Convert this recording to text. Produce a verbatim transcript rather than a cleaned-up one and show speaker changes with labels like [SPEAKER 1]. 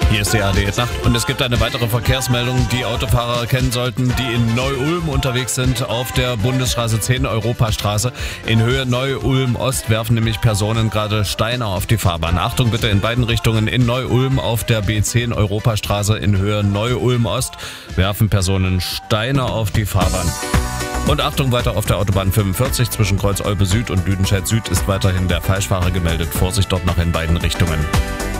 [SPEAKER 1] Hier ist die A R D-Nacht und es gibt eine weitere Verkehrsmeldung, die Autofahrer kennen sollten, die in Neu-Ulm unterwegs sind auf der Bundesstraße zehn Europastraße. In Höhe Neu-Ulm Ost werfen nämlich Personen gerade Steine auf die Fahrbahn. Achtung bitte in beiden Richtungen. In Neu-Ulm auf der B zehn Europastraße in Höhe Neu-Ulm Ost werfen Personen Steine auf die Fahrbahn. Und Achtung, weiter auf der Autobahn fünfundvierzig zwischen Kreuz Olpe Süd und Lüdenscheid Süd ist weiterhin der Falschfahrer gemeldet. Vorsicht dort noch in beiden Richtungen.